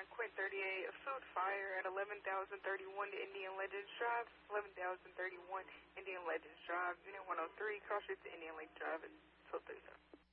Quint 38, a food fire at 11,031 Indian Legends Drive, 11,031 Indian Legends Drive, Unit 103, cross street to Indian Lake Drive at 12:37.